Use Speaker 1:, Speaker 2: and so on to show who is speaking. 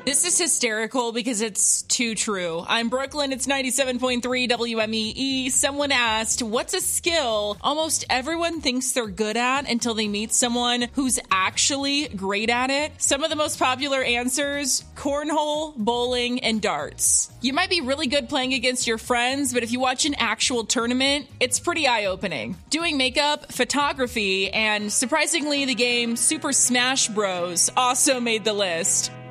Speaker 1: This is hysterical because it's too true. I'm Brooklyn. It's 97.3 WMEE. Someone asked, what's a skill almost everyone thinks they're good at until they meet someone who's actually great at it? Some of the most popular answers, cornhole, bowling, and darts. You might be really good playing against your friends, but if you watch an actual tournament, it's pretty eye-opening. Doing makeup, photography, and surprisingly, the game Super Smash Bros. Also made the list.